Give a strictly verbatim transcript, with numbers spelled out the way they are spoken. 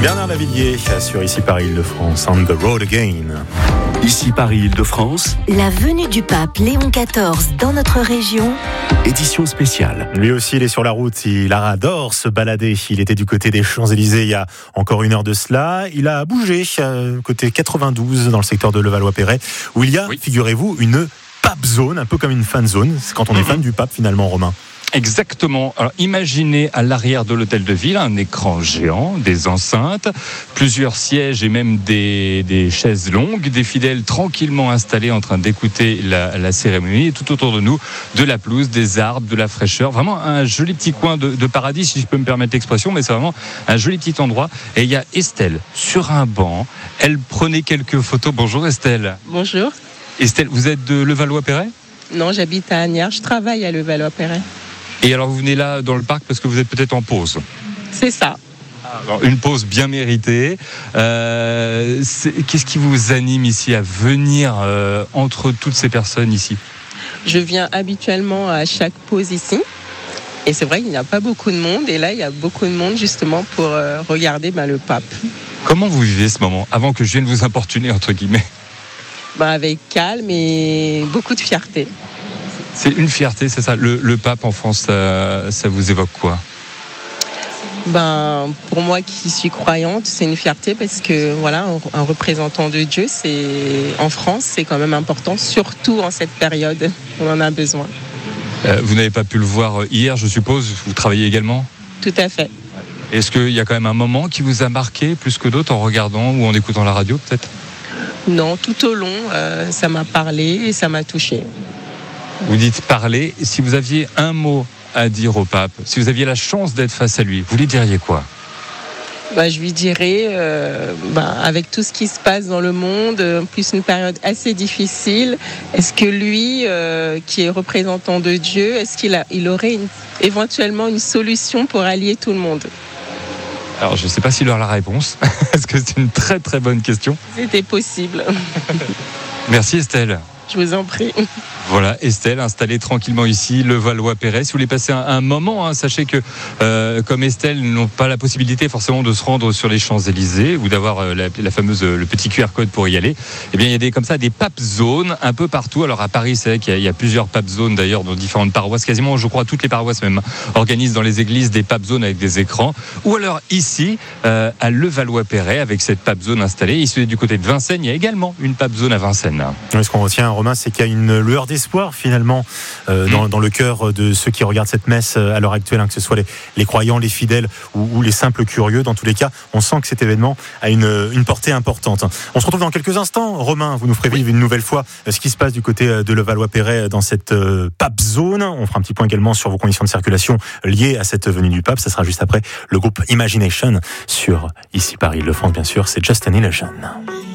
Bernard Lavillier sur Ici Paris Île-de-France, On the Road Again. Ici Paris Île-de-France, la venue du pape Léon quatorze dans notre région. Édition spéciale. Lui aussi, il est sur la route, il adore se balader. Il était du côté des Champs-Élysées il y a encore une heure de cela. Il a bougé euh, côté quatre-vingt-douze dans le secteur de Levallois-Perret, où il y a, oui. figurez-vous, une pape zone, un peu comme une fan zone. C'est quand on est mm-hmm. fan du pape finalement, Romain. Exactement. Alors, imaginez à l'arrière de l'hôtel de ville un écran géant, des enceintes, plusieurs sièges et même des, des chaises longues, des fidèles tranquillement installés en train d'écouter la, la cérémonie. Et tout autour de nous, de la pelouse, des arbres, de la fraîcheur. Vraiment un joli petit coin de, de paradis, si je peux me permettre l'expression, mais c'est vraiment un joli petit endroit. Et il y a Estelle sur un banc. Elle prenait quelques photos. Bonjour Estelle. Bonjour. Estelle, vous êtes de Levallois-Perret ? Non, j'habite à Agnières. Je travaille à Levallois-Perret. Et alors vous venez là dans le parc parce que vous êtes peut-être en pause. C'est ça. Alors, une pause bien méritée. Euh, qu'est-ce qui vous anime ici à venir euh, entre toutes ces personnes ici ? Je viens habituellement à chaque pause ici. Et c'est vrai qu'il n'y a pas beaucoup de monde. Et là, il y a beaucoup de monde justement pour euh, regarder ben, le pape. Comment vous vivez ce moment avant que je vienne vous importuner entre guillemets ? Ben, avec calme et beaucoup de fierté. C'est une fierté, c'est ça. Le, le pape en France, ça, ça vous évoque quoi ? Ben, pour moi qui suis croyante, c'est une fierté parce que voilà, un, un représentant de Dieu, c'est en France, c'est quand même important, surtout en cette période. On en a besoin. Euh, vous n'avez pas pu le voir hier, je suppose. Vous travaillez également ? Tout à fait. Est-ce qu'il y a quand même un moment qui vous a marqué plus que d'autres en regardant ou en écoutant la radio, peut-être ? Non, tout au long, euh, ça m'a parlé et ça m'a touchée. Vous dites parler. Si vous aviez un mot à dire au pape, si vous aviez la chance d'être face à lui, vous lui diriez quoi ? bah, Je lui dirais, euh, bah, avec tout ce qui se passe dans le monde, en plus une période assez difficile, est-ce que lui, euh, qui est représentant de Dieu, est-ce qu'il a, il aurait une, éventuellement une solution pour allier tout le monde ? Alors, je ne sais pas s'il aura la réponse. Est-ce que c'est une très très bonne question ? C'était possible. Merci Estelle. Je vous en prie. Voilà, Estelle, installée tranquillement ici, Levallois-Perret. Si vous voulez passer un, un moment, hein, sachez que euh, comme Estelle n'ont pas la possibilité forcément de se rendre sur les Champs-Élysées ou d'avoir euh, la, la fameuse le petit Q R code pour y aller. Eh bien, il y a des comme ça des pape zones un peu partout. Alors à Paris, c'est vrai qu'il y a, il y a plusieurs pape zones d'ailleurs dans différentes paroisses. Quasiment, je crois, toutes les paroisses même organisent dans les églises des pape zones avec des écrans. Ou alors ici, euh, à Levallois-Perret, avec cette pape zone installée. Ici du côté de Vincennes, il y a également une pape zone à Vincennes. Oui, ce qu'on retient, Romain, c'est qu'il y a une lueur d'espoir finalement euh, dans, dans le cœur de ceux qui regardent cette messe à l'heure actuelle, hein, que ce soit les, les croyants, les fidèles ou, ou les simples curieux. Dans tous les cas, on sent que cet événement a une, une portée importante. On se retrouve dans quelques instants. Romain, vous nous ferez vivre une nouvelle fois ce qui se passe du côté de Levallois-Perret dans cette euh, pape zone. On fera un petit point également sur vos conditions de circulation liées à cette venue du pape. Ça sera juste après le groupe Imagination sur Ici Paris Île-de-France, bien sûr. C'est Just an Illusion.